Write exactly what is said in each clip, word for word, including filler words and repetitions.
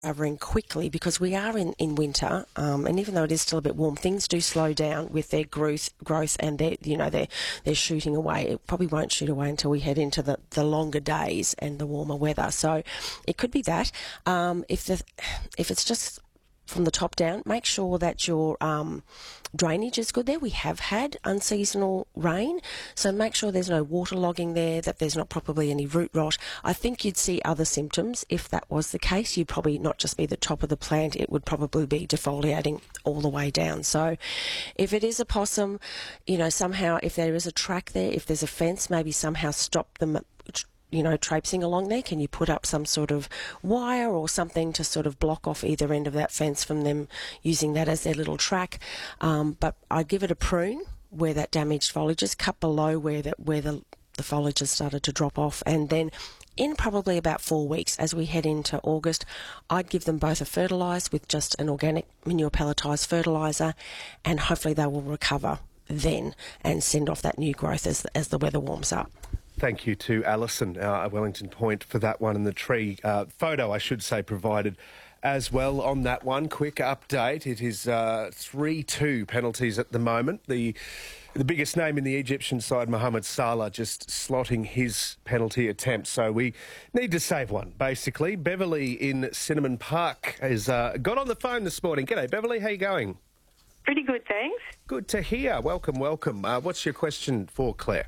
recovering quickly because we are in, in winter, um, and even though it is still a bit warm, things do slow down with their growth, growth and their, you know, they're, they're shooting away. It probably won't shoot away until we head into the, the longer days and the warmer weather. So it could be that. Um, if the, if it's just from the top down, make sure that your um, drainage is good there. We have had unseasonal rain, so make sure there's no waterlogging there, that there's not probably any root rot. I think you'd see other symptoms if that was the case. You'd probably not just be the top of the plant, it would probably be defoliating all the way down. So if it is a possum, you know, somehow if there is a track there, if there's a fence, maybe somehow stop them, you know, traipsing along there. Can you put up some sort of wire or something to sort of block off either end of that fence from them using that as their little track? Um, but I'd give it a prune where that damaged foliage is, cut below where the, where the, the foliage has started to drop off, and then in probably about four weeks as we head into August, I'd give them both a fertilise with just an organic manure pelletised fertiliser, and hopefully they will recover then and send off that new growth as, as the weather warms up. Thank you to Alison uh, at Wellington Point for that one, and the tree uh, photo, I should say, provided as well on that one. Quick update, it is uh, three two penalties at the moment. The the biggest name in the Egyptian side, Mohamed Salah, just slotting his penalty attempt. So we need to save one, basically. Beverly in Cinnamon Park has uh, got on the phone this morning. G'day, Beverly, how you going? Pretty good, thanks. Good to hear. Welcome, welcome. Uh, what's your question for Claire?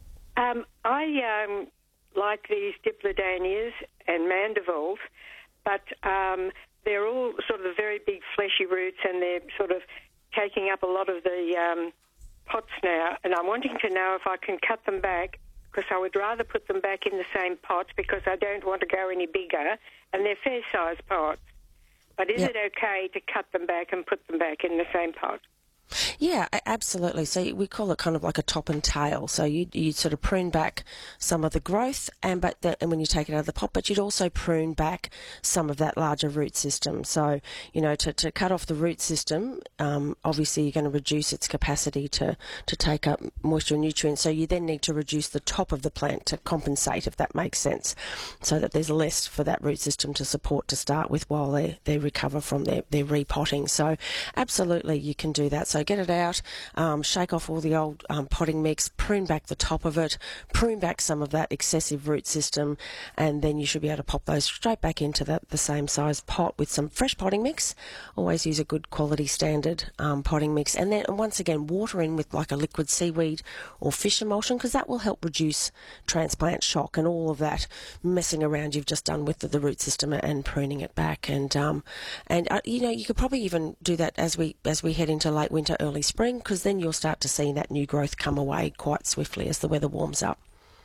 Um, I um, like these Diplodanias and Mandevils, but um, they're all sort of very big fleshy roots, and they're sort of taking up a lot of the um, pots now, and I'm wanting to know if I can cut them back, because I would rather put them back in the same pot because I don't want to go any bigger, and they're fair-sized pots. But is yep. it okay to cut them back and put them back in the same pot? Yeah, absolutely. So we call it kind of like a top and tail. So you you sort of prune back some of the growth, and but the, and when you take it out of the pot, but you'd also prune back some of that larger root system. So you know, to, to cut off the root system, um, obviously you're going to reduce its capacity to to take up moisture and nutrients. So you then need to reduce the top of the plant to compensate, if that makes sense, so that there's less for that root system to support to start with while they they recover from their their repotting. So absolutely, you can do that. So get it out, um, shake off all the old um, potting mix, prune back the top of it, prune back some of that excessive root system, and then you should be able to pop those straight back into the, the same size pot with some fresh potting mix. Always use a good quality standard um, potting mix, and then once again water in with like a liquid seaweed or fish emulsion, because that will help reduce transplant shock and all of that messing around you've just done with the, the root system and pruning it back. And um, and uh, you know, you could probably even do that as we as we head into late winter, early spring, because then you'll start to see that new growth come away quite swiftly as the weather warms up.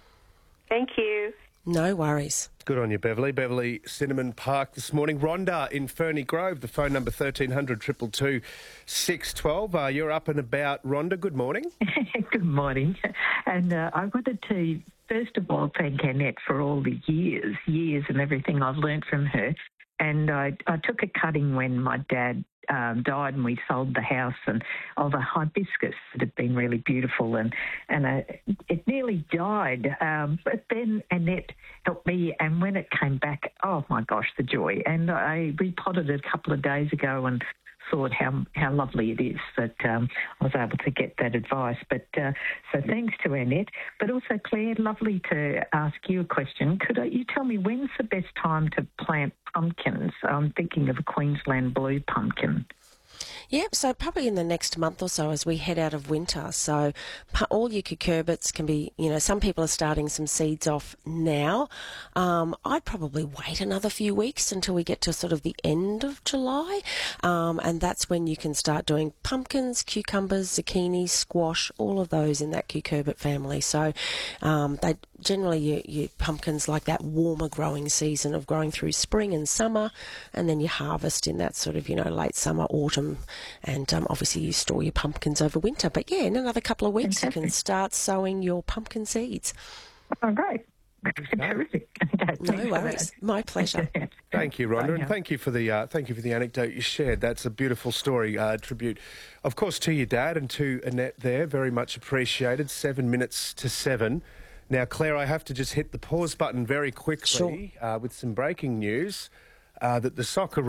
Thank you. No worries. Good on you, Beverly. Beverly, Cinnamon Park this morning. Rhonda in Ferny Grove, the phone number thirteen hundred, two two two, six one two. Uh, you're up and about, Rhonda. Good morning. Good morning. And uh, I wanted to, first of all, thank Annette for all the years, years and everything I've learnt from her. And I, I took a cutting when my dad um, died, and we sold the house, and of a hibiscus that had been really beautiful, and and uh, it nearly died. Um, but then Annette helped me, and when it came back, oh my gosh, the joy! And I repotted it a couple of days ago, and thought how how lovely it is that um, I was able to get that advice. But uh, so thanks to Annette. But also, Claire, lovely to ask you a question. Could I, you tell me when's the best time to plant pumpkins? I'm thinking of a Queensland blue pumpkin. Yeah, so probably in the next month or so as we head out of winter. So all your cucurbits can be, you know, some people are starting some seeds off now. Um, I'd probably wait another few weeks until we get to sort of the end of July. Um, and that's when you can start doing pumpkins, cucumbers, zucchini, squash, all of those in that cucurbit family. So um, they generally your, your pumpkins like that warmer growing season of growing through spring and summer, and then you harvest in that sort of, you know, late summer, autumn. And um, obviously you store your pumpkins over winter. But, yeah, in another couple of weeks Fantastic. You can start sowing your pumpkin seeds. Oh, great. Terrific. No worries. My pleasure. Thank you, Rhonda, and thank you for the uh, thank you for the anecdote you shared. That's a beautiful story, uh, tribute, of course, to your dad and to Annette there. Very much appreciated. Seven minutes to seven. Now, Claire, I have to just hit the pause button very quickly sure. uh, with some breaking news. uh, that the soccer